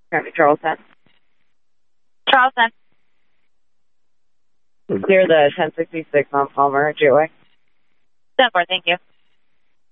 County Charleston. Charleston. Clear the 1066 on Palmer, Gateway. 10-4, thank you.